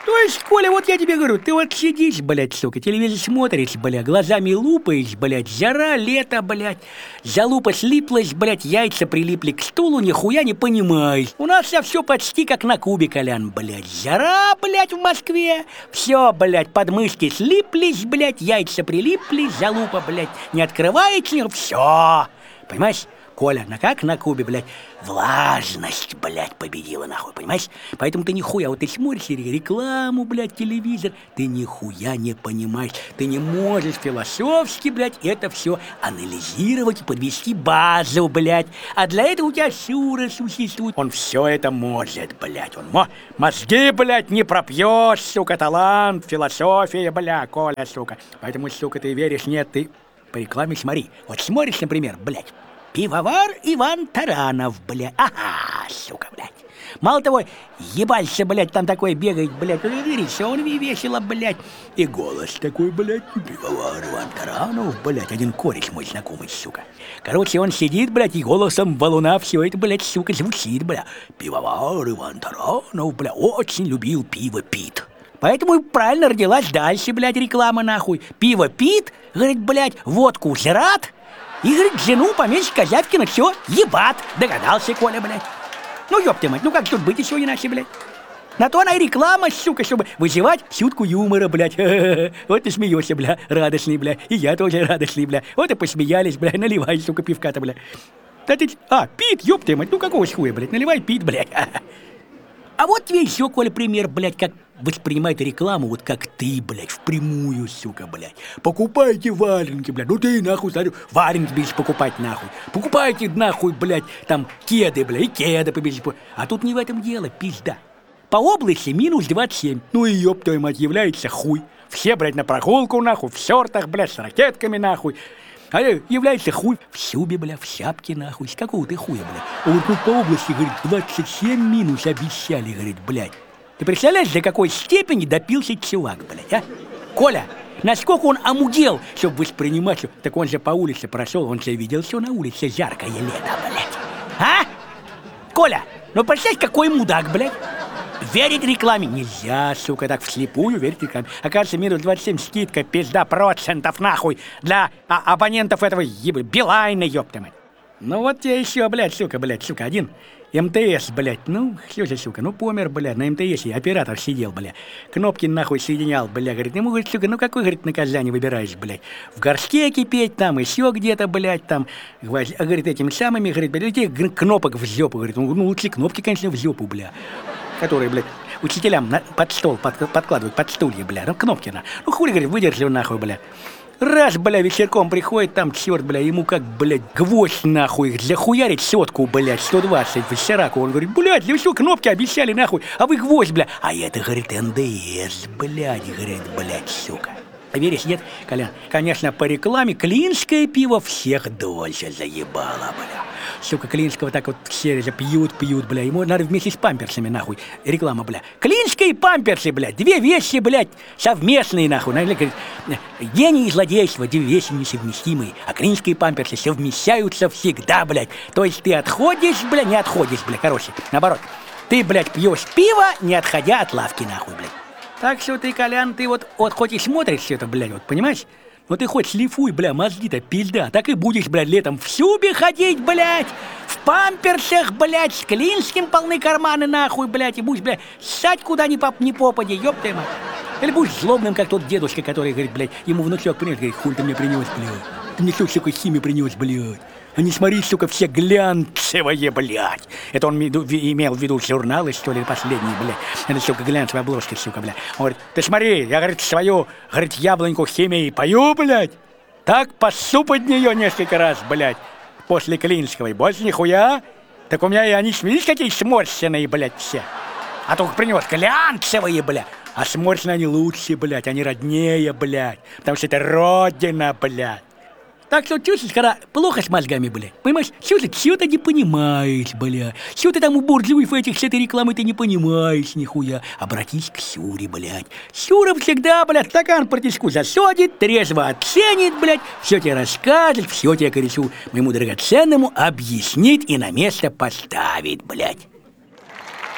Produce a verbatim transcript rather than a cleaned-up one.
То есть, Коля, вот я тебе говорю, ты вот сидишь, блядь, сука, телевизор смотришь, блядь, глазами лупаешь, блядь, жара, лето, блядь, залупа слиплась, блядь, яйца прилипли к стулу, нихуя не понимаешь. У нас все почти как на Кубе, Колян, блядь, жара, блядь, в Москве, все, блядь, подмышки слиплись, блядь, яйца прилипли, залупа, блядь, не открывается, все, понимаешь? Коля, на как на Кубе, блядь, влажность, блядь, победила, нахуй, понимаешь? Поэтому ты нихуя, вот ты смотришь рекламу, блядь, телевизор, ты нихуя не понимаешь, ты не можешь философски, блядь, это все анализировать и подвести базу, блядь. А для этого у тебя Шура существует, он все это может, блядь, он мо мозги, блядь, не пропьешь, сука, талант, философия, бля, Коля, сука. Поэтому, сука, ты веришь, нет, ты по рекламе смотри. Вот смотришь, например, блядь, пивовар Иван Таранов, блядь. Ага, сука, блядь. Мало того, ебальца, блядь, там такой бегает, блядь, рисован весело, блядь. И голос такой, блядь, пивовар Иван Таранов, блядь. Один кореш мой знакомый, сука. Короче, он сидит, блядь, и голосом валуна все это, блядь, сука, звучит, блядь. Пивовар Иван Таранов, блядь, очень любил пиво пит. Поэтому и правильно родилась дальше, блядь, реклама, нахуй. Пиво пит, говорит, блядь, водку жрат. И, говорит, жену помещика Зявкина, все, ебат, догадался Коля, блядь. Ну, ёб ты мать, ну как тут быть еще иначе, блядь? На то она и реклама, сука, чтобы вызывать чутку юмора, блядь. Вот ты смеешься, бля, радостный, бля, и я тоже радостный, бля. Вот и посмеялись, бля, наливай, сука, пивка-то, бля. Да ты, а, пит, ёб ты мать, ну какого хуя, блядь, наливай пит, блядь. А вот тебе еще, Коля, пример, блядь, как воспринимает рекламу, вот как ты, блядь, впрямую, сука, блядь. Покупайте валенки, блядь, ну ты, нахуй, смотрю, валенки будешь покупать, нахуй. Покупайте, нахуй, блядь, там, кеды, блядь, и кеды побежишь. А тут не в этом дело, пизда. По области минус двадцать семь. Ну и ёб твою мать, является хуй. Все, блядь, на прогулку, нахуй, в шортах, блядь, с ракетками, нахуй. А является хуй в сюбе, бля, в шапке, нахуй. С какого ты хуя, бля? А вот тут по области, говорит, двадцать семь минус обещали, говорит, блядь. Ты представляешь, до какой степени допился чувак, блядь, а? Коля, насколько он омудел, чтобы воспринимать, так он же по улице прошел, он же видел, все на улице жаркое лето, блядь. А? Коля, ну представь, какой мудак, блядь. Верить рекламе нельзя, сука, так вслепую верить рекламе. Окажется, минус двадцать семь скидка, пизда, процентов, нахуй, для а, абонентов этого ебы, Билайна, ёпта мать. Ну вот тебе еще, блядь, сука, блядь, сука, один МТС, блядь, ну, что же, сука, ну помер, блядь, на МТСе оператор сидел, блядь, кнопки нахуй соединял, блядь, говорит, ему, говорит, сука, ну какой, говорит, наказание выбираешь, блядь, в горшке кипеть, там, еще где-то, блядь, там, говорит, этими самыми, говорит, блядь, этих кнопок в жопу, говорит, ну, лучше кнопки, конечно, в жопу, блядь, которые, блядь, учителям на, под стол под, подкладывают, под стулья, блядь, ну, кнопки, на, ну, хули, говорит, выдержи нахуй, блядь. Раз, бля, вечерком приходит, там, черт, бля, ему как, блядь, гвоздь, нахуй, захуярить сотку, блядь, сто двадцать в Сираку. Он говорит, блядь, для все кнопки обещали, нахуй, а вы гвоздь, бля. А это, говорит, НДС, блядь, говорит, блядь, сука. Веришь, нет, Колян? Конечно, по рекламе клинское пиво всех дольше заебало, бля. Сука, клинского так вот все пьют, пьют, бля. Ему надо вместе с памперсами, нахуй, реклама, бля. Клинское и памперсы, бля, две вещи, блядь, совместные, нахуй. Гений и злодейство, две вещи несовместимые. А клинские и памперсы совмещаются всегда, блядь. То есть ты отходишь, бля, не отходишь, бля, короче, наоборот. Ты, блядь, пьешь пиво, не отходя от лавки, нахуй, блядь. Так что ты, Колян, ты вот, вот хоть и смотришь все это, блядь, вот, понимаешь? Но ты хоть шлифуй, бля, мозги-то, пизда. Так и будешь, блядь, летом в сюбе ходить, блядь, в памперсах, блядь, с клинским полны карманы, нахуй, блядь, и будешь, блядь, ссать куда ни, поп, ни попади, ёб ты мать. Или будешь злобным, как тот дедушка, который, говорит, блядь, ему внучок принес, говорит, хуй ты мне принес, блядь. Ты мне, сука, химию принес, блядь. А не смотри, сука, все глянцевые, блядь. Это он имел в виду журналы, что ли, последние, блядь. Это, сука, глянцевые обложки, сука, блядь. Он говорит, ты смотри, я, говорит, свою, говорит, яблоньку химии пою, блядь. Так пасу под нее несколько раз, блядь, после клинского. И больше нихуя. Так у меня и они, видишь, какие сморщенные, блядь, все. А только принес глянцевые, блядь. А сморщенные они лучше, блядь, они роднее, блядь. Потому что это родина, блядь. Так что чувствуешь, когда плохо с мозгами, бля, понимаешь, чувствуешь, что ты не понимаешь, бля, что ты там у буржуев этих с этой рекламы ты не понимаешь, нихуя. Обратись к Сюре, блядь. Сюра всегда, блядь, стакан протишку засадит, трезво оценит, блядь, все тебе расскажет, все тебе, короче, моему драгоценному объяснит и на место поставит, блядь.